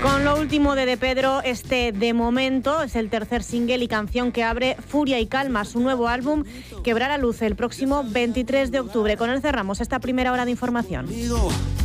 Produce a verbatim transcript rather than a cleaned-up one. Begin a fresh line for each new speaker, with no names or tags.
Con lo último de De Pedro, este de momento es el tercer single y canción que abre Furia y Calma, su nuevo álbum que verá la luz el próximo veintitrés de octubre. Con él cerramos esta primera hora de información.